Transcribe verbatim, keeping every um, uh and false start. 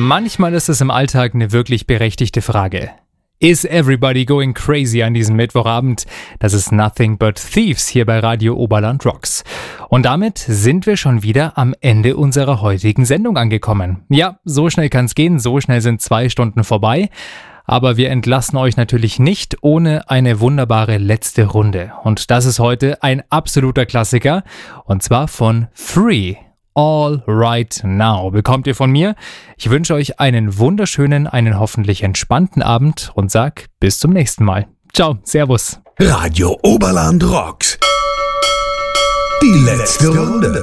Manchmal ist es im Alltag eine wirklich berechtigte Frage. Is everybody going crazy an diesem Mittwochabend? Das ist Nothing But Thieves hier bei Radio Oberland Rocks. Und damit sind wir schon wieder am Ende unserer heutigen Sendung angekommen. Ja, so schnell kann's gehen, so schnell sind zwei Stunden vorbei. Aber wir entlassen euch natürlich nicht ohne eine wunderbare letzte Runde. Und das ist heute ein absoluter Klassiker. Und zwar von Free. All Right Now bekommt ihr von mir. Ich wünsche euch einen wunderschönen, einen hoffentlich entspannten Abend und sag bis zum nächsten Mal. Ciao, Servus. Radio Oberland Rocks. Die letzte Runde.